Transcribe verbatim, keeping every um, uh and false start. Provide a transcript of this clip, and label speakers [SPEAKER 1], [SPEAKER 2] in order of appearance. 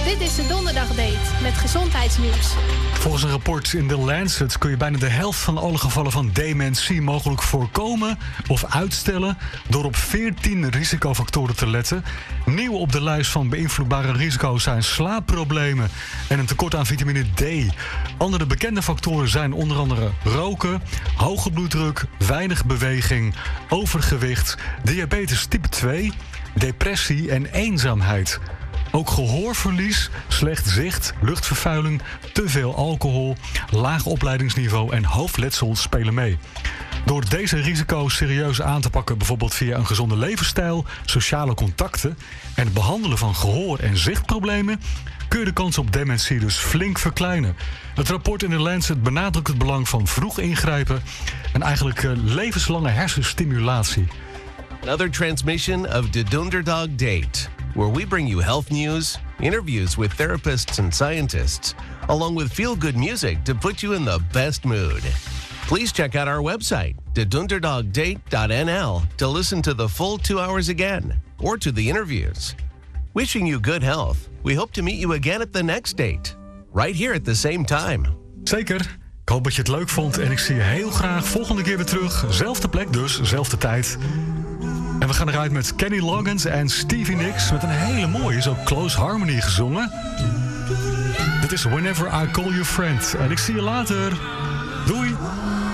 [SPEAKER 1] Dit is de Donderdagdate met gezondheidsnieuws.
[SPEAKER 2] Volgens een rapport in The Lancet kun je bijna de helft van alle gevallen van dementie mogelijk voorkomen of uitstellen door op veertien risicofactoren te letten. Nieuw op de lijst van beïnvloedbare risico's zijn slaapproblemen en een tekort aan vitamine D. Andere bekende factoren zijn onder andere roken, hoge bloeddruk, weinig beweging, overgewicht, diabetes type twee, depressie en eenzaamheid. Ook gehoorverlies, slecht zicht, luchtvervuiling, te veel alcohol, laag opleidingsniveau en hoofdletsel spelen mee. Door deze risico's serieus aan te pakken, bijvoorbeeld via een gezonde levensstijl, sociale contacten en het behandelen van gehoor- en zichtproblemen, kun je de kans op dementie dus flink verkleinen. Het rapport in The Lancet benadrukt het belang van vroeg ingrijpen en eigenlijk uh, levenslange hersenstimulatie.
[SPEAKER 3] Another transmission of the Dunderdog Date, where we bring you health news, interviews with therapists and scientists, along with feel-good music to put you in the best mood. Please check out our website, the dunderdog date dot n l, to listen to the full two hours again, or to the interviews. Wishing you good health. We hope to meet you again at the next date, right here at the same time.
[SPEAKER 2] Zeker. Ik hoop dat je het leuk vond en ik zie je heel graag volgende keer weer terug. Zelfde plek dus, zelfde tijd. En we gaan eruit met Kenny Loggins en Stevie Nicks met een hele mooie, zo Close Harmony gezongen. Dit is Whenever I Call You Friend. En ik zie je later. Doei!